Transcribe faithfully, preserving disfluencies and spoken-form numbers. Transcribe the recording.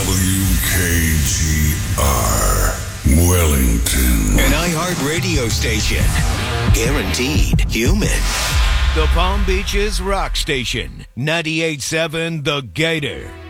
K G R, Wellington. An iHeart radio station. Guaranteed human. The Palm Beaches Rock Station. ninety-eight point seven The Gator.